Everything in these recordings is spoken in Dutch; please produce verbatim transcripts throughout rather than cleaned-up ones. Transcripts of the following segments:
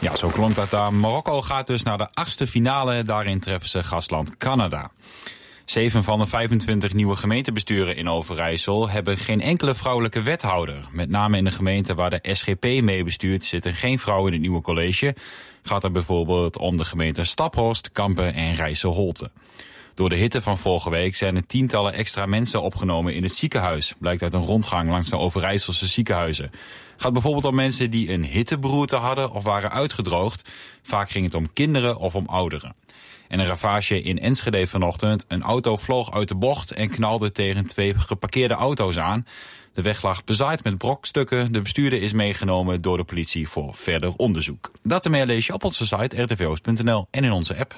Ja, zo klonk dat daar. Marokko gaat dus naar de achtste finale. Daarin treffen ze gastland Canada. Zeven van de vijfentwintig nieuwe gemeentebesturen in Overijssel hebben geen enkele vrouwelijke wethouder. Met name in de gemeente waar de S G P mee bestuurt zitten geen vrouwen in het nieuwe college. Gaat er bijvoorbeeld om de gemeenten Staphorst, Kampen en Rijsselholte. Door de hitte van vorige week zijn er tientallen extra mensen opgenomen in het ziekenhuis. Blijkt uit een rondgang langs de Overijsselse ziekenhuizen. Het gaat bijvoorbeeld om mensen die een hitteberoerte hadden of waren uitgedroogd. Vaak ging het om kinderen of om ouderen. En een ravage in Enschede vanochtend. Een auto vloog uit de bocht en knalde tegen twee geparkeerde auto's aan. De weg lag bezaaid met brokstukken. De bestuurder is meegenomen door de politie voor verder onderzoek. Dat en meer lees je op onze site r t v oost punt n l en in onze app.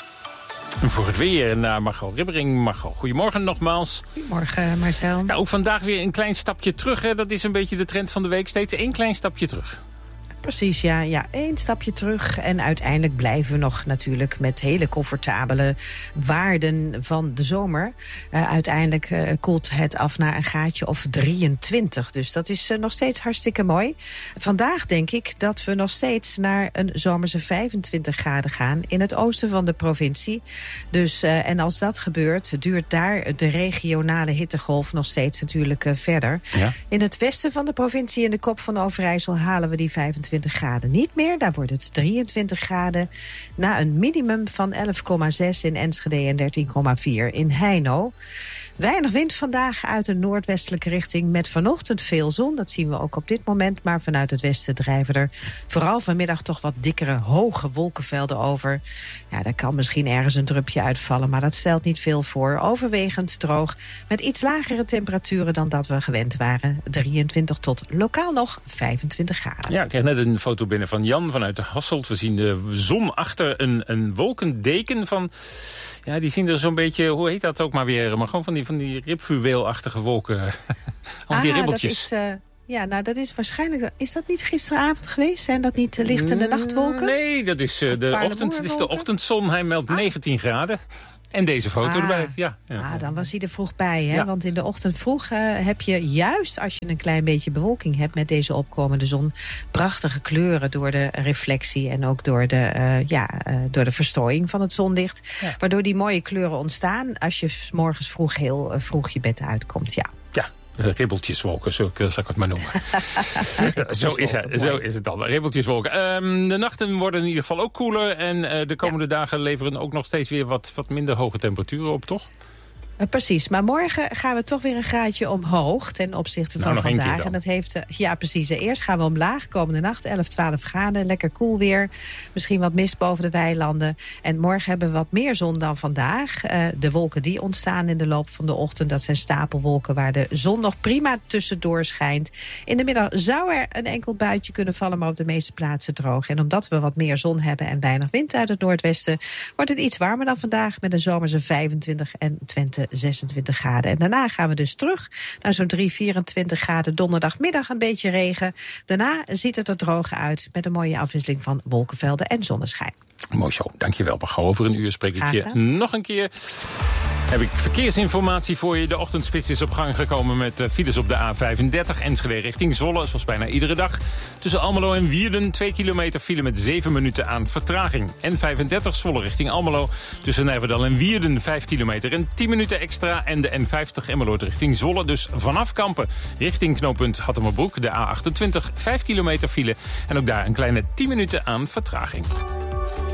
Voor het weer naar Margot Ribbering. Margot, goedemorgen nogmaals. Goedemorgen, Marcel. Nou, ook vandaag weer een klein stapje terug. Hè. Dat is een beetje de trend van de week. Steeds één klein stapje terug. Precies, ja. ja. Eén stapje terug. En uiteindelijk blijven we nog natuurlijk met hele comfortabele waarden van de zomer. Uh, uiteindelijk uh, koelt het af naar een gaatje of drieëntwintig. Dus dat is uh, nog steeds hartstikke mooi. Vandaag denk ik dat we nog steeds naar een zomerse vijfentwintig graden gaan in het oosten van de provincie. Dus, uh, en als dat gebeurt, duurt daar de regionale hittegolf nog steeds natuurlijk uh, verder. Ja. In het westen van de provincie, in de kop van Overijssel, halen we die vijfentwintig graden niet meer. Daar wordt het drieëntwintig graden. Na een minimum van elf komma zes in Enschede en dertien komma vier in Heino. Weinig wind vandaag uit een noordwestelijke richting met vanochtend veel zon. Dat zien we ook op dit moment. Maar vanuit het westen drijven er vooral vanmiddag toch wat dikkere, hoge wolkenvelden over. Ja, daar kan misschien ergens een drupje uitvallen, maar dat stelt niet veel voor. Overwegend droog met iets lagere temperaturen dan dat we gewend waren. drieëntwintig tot lokaal nog vijfentwintig graden. Ja, ik kreeg net een foto binnen van Jan vanuit de Hasselt. We zien de zon achter een, een wolkendeken van... Ja, die zien er zo'n beetje, hoe heet dat ook maar weer? Maar gewoon van die, van die ribfluweelachtige wolken. Al ah, die ribbeltjes. Dat is, uh, ja, nou dat is waarschijnlijk... Is dat niet gisteravond geweest? Zijn dat niet uh, lichtende nachtwolken? Nee, dat is, uh, de, ochtend, het is de ochtendzon. Hij meldt ah. negentien graden. En deze foto ah. erbij. Ja, ja. Ah, dan was hij er vroeg bij. Hè? Ja. Want in de ochtend vroeg uh, heb je juist als je een klein beetje bewolking hebt met deze opkomende zon, prachtige kleuren door de reflectie en ook door de, uh, ja, uh, door de verstrooiing van het zonlicht. Ja. Waardoor die mooie kleuren ontstaan als je 's morgens vroeg heel uh, vroeg je bed uitkomt. Ja. Ja. Ribbeltjeswolken, zo zal ik het maar noemen. zo, is het, zo is het dan, ribbeltjeswolken. Um, de nachten worden in ieder geval ook koeler. En uh, de komende ja. dagen leveren ook nog steeds weer wat, wat minder hoge temperaturen op, toch? Uh, precies, maar morgen gaan we toch weer een graadje omhoog ten opzichte van nou, vandaag. En dat heeft, uh, ja precies, uh, eerst gaan we omlaag, komende nacht elf, twaalf graden, lekker koel weer. Misschien wat mist boven de weilanden. En morgen hebben we wat meer zon dan vandaag. Uh, de wolken die ontstaan in de loop van de ochtend, dat zijn stapelwolken waar de zon nog prima tussendoor schijnt. In de middag zou er een enkel buitje kunnen vallen, maar op de meeste plaatsen droog. En omdat we wat meer zon hebben en weinig wind uit het noordwesten, wordt het iets warmer dan vandaag met een zomerse vijfentwintig en Twente zesentwintig graden. En daarna gaan we dus terug naar zo'n drie, vierentwintig graden. Donderdagmiddag een beetje regen. Daarna ziet het er droog uit met een mooie afwisseling van wolkenvelden en zonneschijn. Mooi zo, dankjewel. Over een uur spreek ik je nog een keer. Heb ik verkeersinformatie voor je. De ochtendspits is op gang gekomen met uh, files op de A vijfendertig. Enschede richting Zwolle, zoals bijna iedere dag. Tussen Almelo en Wierden, twee kilometer file met zeven minuten aan vertraging. N vijfendertig Zwolle richting Almelo. Tussen Nijverdal en Wierden, vijf kilometer en tien minuten extra. En de N vijftig Emmeloord richting Zwolle. Dus vanaf Kampen richting knooppunt Hattemerbroek. De A achtentwintig, vijf kilometer file. En ook daar een kleine tien minuten aan vertraging.